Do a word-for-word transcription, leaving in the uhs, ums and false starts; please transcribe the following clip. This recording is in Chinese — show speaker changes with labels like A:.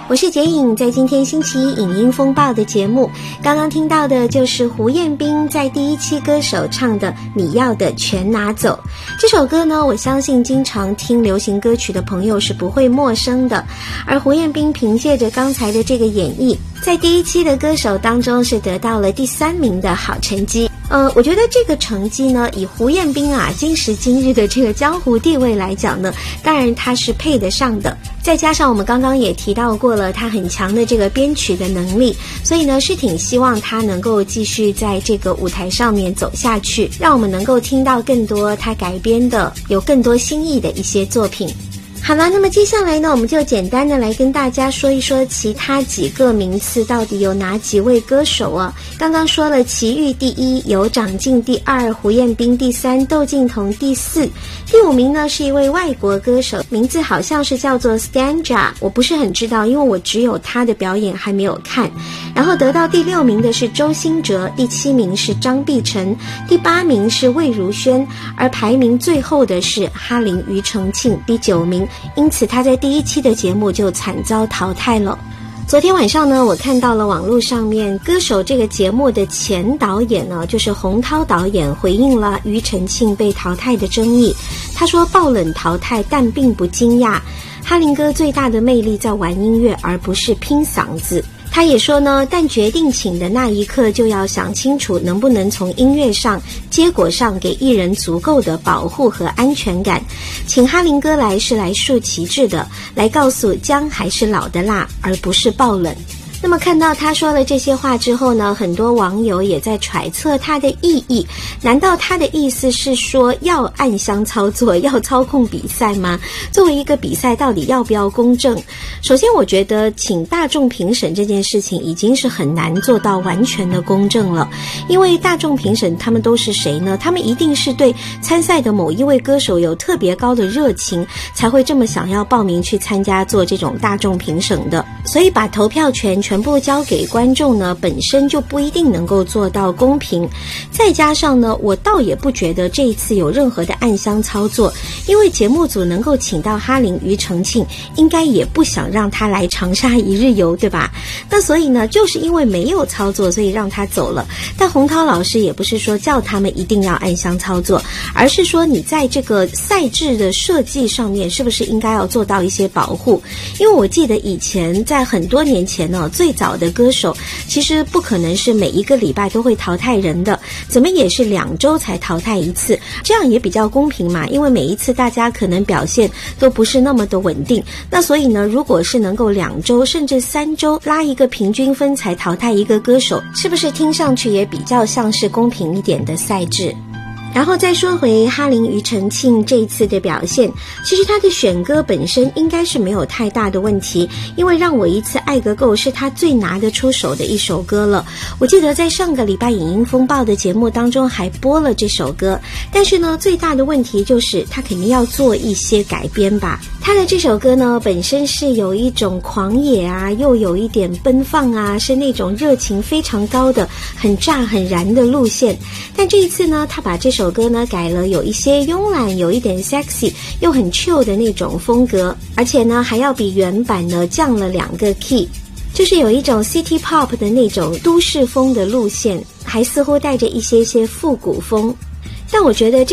A: 我是杰颖，在今天星期一影音风暴的节目，刚刚听到的就是胡彦斌在第一期歌手唱的《你要的全拿走》。这首歌呢，我相信经常听流行歌曲的朋友是不会陌生的。而胡彦斌凭借着刚才的这个演绎，在第一期的歌手当中是得到了第三名的好成绩。呃，我觉得这个成绩呢，以胡彦斌啊今时今日的这个江湖地位来讲呢，当然他是配得上的。再加上我们刚刚也提到过了，他很强的这个编曲的能力，所以呢是挺希望他能够继续在这个舞台上面走下去，让我们能够听到更多他改编的有更多新意的一些作品。好了，那么接下来呢，我们就简单的来跟大家说一说其他几个名次到底有哪几位歌手啊？刚刚说了齐豫第一，有长进第二，胡彦斌第三，窦靖童第四，第五名呢是一位外国歌手，名字好像是叫做 Stanja， 我不是很知道，因为我只有他的表演还没有看。然后得到第六名的是周兴哲，第七名是张碧晨，第八名是魏如萱，而排名最后的是哈林庾澄庆，第九名。因此他在第一期的节目就惨遭淘汰了。昨天晚上呢，我看到了网络上面歌手这个节目的前导演呢，就是洪涛导演回应了庾澄庆被淘汰的争议。他说爆冷淘汰但并不惊讶，哈林哥最大的魅力在玩音乐而不是拼嗓子。他也说呢，但决定请的那一刻就要想清楚能不能从音乐上结果上给艺人足够的保护和安全感。请哈林哥来是来竖旗帜的，来告诉姜还是老的辣，而不是爆冷。那么看到他说了这些话之后呢，很多网友也在揣测他的意义。难道他的意思是说要暗箱操作，要操控比赛吗？作为一个比赛到底要不要公正？首先我觉得请大众评审这件事情已经是很难做到完全的公正了。因为大众评审他们都是谁呢？他们一定是对参赛的某一位歌手有特别高的热情，才会这么想要报名去参加做这种大众评审的。所以把投票权全部交给观众呢，本身就不一定能够做到公平。再加上呢，我倒也不觉得这一次有任何的暗箱操作，因为节目组能够请到哈林庾澄庆，应该也不想让他来长沙一日游，对吧？那所以呢，就是因为没有操作，所以让他走了。但洪涛老师也不是说叫他们一定要暗箱操作，而是说你在这个赛制的设计上面是不是应该要做到一些保护。因为我记得以前在很多年前呢，最早的歌手其实不可能是每一个礼拜都会淘汰人的，怎么也是两周才淘汰一次，这样也比较公平嘛。因为每一次大家可能表现都不是那么的稳定，那所以呢，如果是能够两周甚至三周拉一个平均分才淘汰一个歌手，是不是听上去也比较像是公平一点的赛制？然后再说回哈林庾澄庆这一次的表现，其实他的选歌本身应该是没有太大的问题，因为让我一次爱个够是他最拿得出手的一首歌了。我记得在上个礼拜影音风暴的节目当中还播了这首歌，但是呢，最大的问题就是他肯定要做一些改编吧。他的这首歌呢，本身是有一种狂野啊，又有一点奔放啊，是那种热情非常高的很炸很燃的路线。但这一次呢，他把这首歌呢改了有一些慵懒，有一点 sexy 又很 chill 的那种风格，而且呢还要比原版呢降了两个 key， 就是有一种 city pop 的那种都市风的路线，还似乎带着一些些复古风。但我觉得这